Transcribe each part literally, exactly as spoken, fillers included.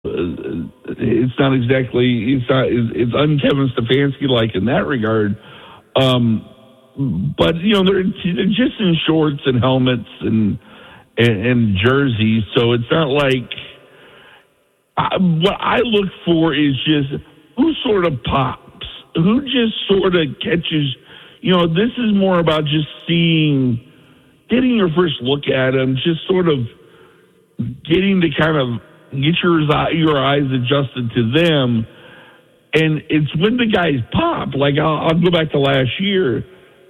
it's not exactly it's not it's un-Kevin Stefanski like in that regard. Um, but you know they're, they're just in shorts and helmets and and, and jerseys, so it's not like I, what I look for is just who sort of pops, who just sort of catches. You know, this is more about just seeing, getting your first look at them, just sort of getting to kind of get your your eyes adjusted to them, and it's when the guys pop. Like I'll, I'll go back to last year.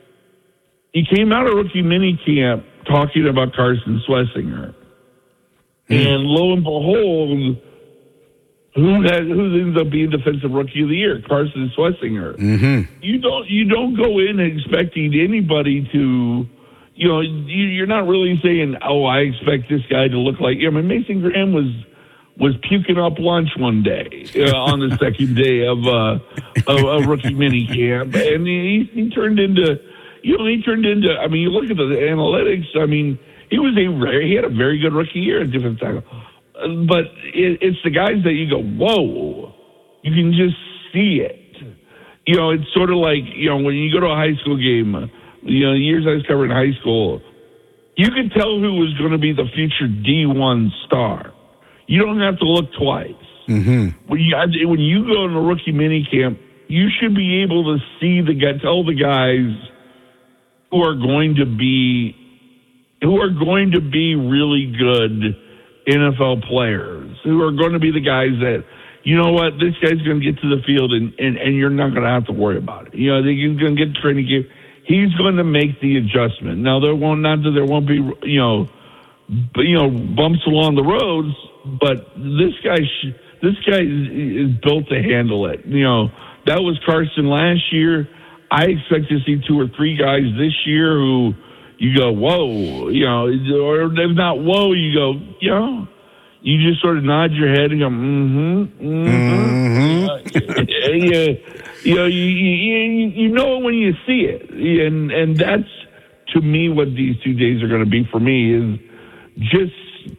He came out of rookie mini camp talking about Carson Schlesinger, mm-hmm. and lo and behold, who has, who ends up being defensive rookie of the year? Carson Schlesinger. Mm-hmm. You don't you don't go in expecting anybody to. You know, you, you're not really saying, "Oh, I expect this guy to look like." I mean, Mason Graham was. was puking up lunch one day uh, on the second day of uh, of, of rookie mini camp, and he, he turned into, you know, he turned into. I mean, you look at the analytics. I mean, he was a he had a very good rookie year at different times, uh, but it, it's the guys that you go, whoa, you can just see it. You know, it's sort of like you know when you go to a high school game. You know, the years I was covering high school, you could tell who was going to be the future D one star. You don't have to look twice. Mm-hmm. When you when you go in a rookie mini camp, you should be able to see the guy, tell the guys who are going to be who are going to be really good N F L players, who are going to be the guys that, you know what, this guy's going to get to the field and, and, and you're not going to have to worry about it. You know, he's going to get the training camp. He's going to make the adjustment. Now there won't not that there won't be you know, you know bumps along the roads. But this guy, this guy is, is built to handle it. You know, that was Carson last year. I expect to see two or three guys this year who you go, whoa, you know, or if not whoa, you go, you know, you just sort of nod your head and go, mm-hmm, mm-hmm. mm-hmm. you, you know, you, you you know it when you see it, and and that's to me what these two days are going to be for me is just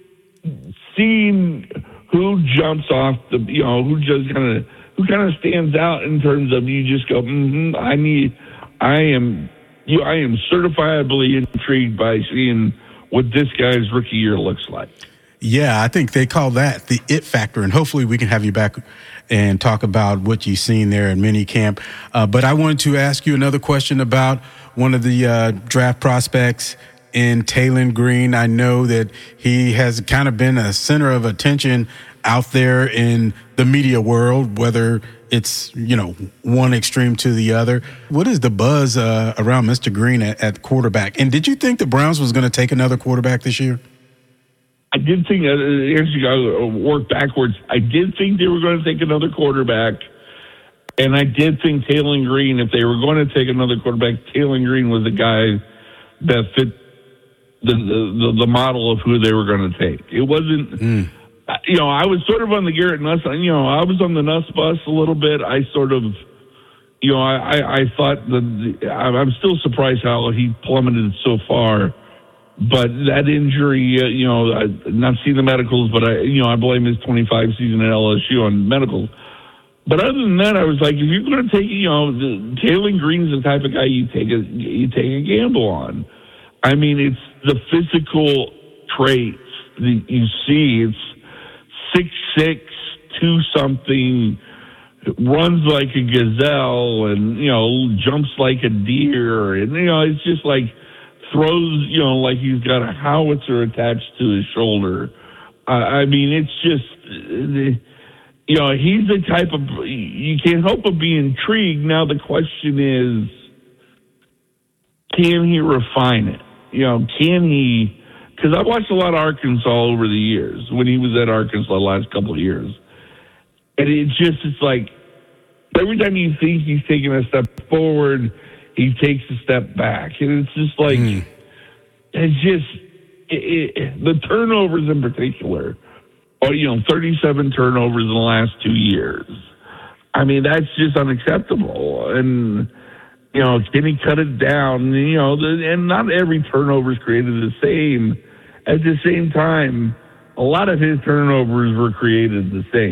seeing who jumps off the, you know, who just kind of, who kind of stands out in terms of you just go, mm-hmm, I need, I am, you, know, I am certifiably intrigued by seeing what this guy's rookie year looks like. Yeah, I think they call that the it factor, and hopefully we can have you back and talk about what you've seen there in mini camp. Uh, but I wanted to ask you another question about one of the uh, draft prospects in Taylen Green. I know that he has kind of been a center of attention out there in the media world, whether it's, you know, one extreme to the other. What is the buzz uh, around Mister Green at, at quarterback? And did you think the Browns was going to take another quarterback this year? I did think, uh, actually, I work backwards. I did think they were going to take another quarterback. And I did think Taylen Green, if they were going to take another quarterback, Taylen Green was a guy that fit The, the the model of who they were going to take. It wasn't, mm. you know, I was sort of on the Garrett Nuss, you know, I was on the Nuss bus a little bit. I sort of, you know, I, I, I thought that, I'm still surprised how he plummeted so far. But that injury, uh, you know, I not seen the medicals, but I, you know, I blame his twenty-five season at L S U on medicals. But other than that, I was like, if you're going to take, you know, Taylen Green's the type of guy you take a you take a gamble on. I mean, it's the physical traits that you see. It's six six, two something, runs like a gazelle, and you know, jumps like a deer, and you know, it's just like throws, you know, like he's got a howitzer attached to his shoulder. Uh, I mean, it's just, you know, he's the type of, you can't help but be intrigued. Now the question is, can he refine it? You know, can he? Because I've watched a lot of Arkansas over the years when he was at Arkansas the last couple of years. And it just, it's like every time you think he's taking a step forward, he takes a step back. And it's just like, mm. it's just, it, it, the turnovers in particular, oh, you know, thirty-seven turnovers in the last two years. I mean, that's just unacceptable. And, you know, can he cut it down? You know, and not every turnover is created the same. At the same time, a lot of his turnovers were created the same.